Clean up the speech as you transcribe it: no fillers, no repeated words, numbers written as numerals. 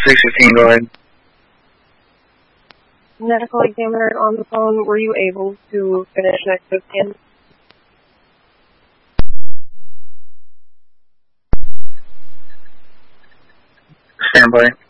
316, go ahead. Medical examiner on the phone, were you able to finish next of kin? Stand by.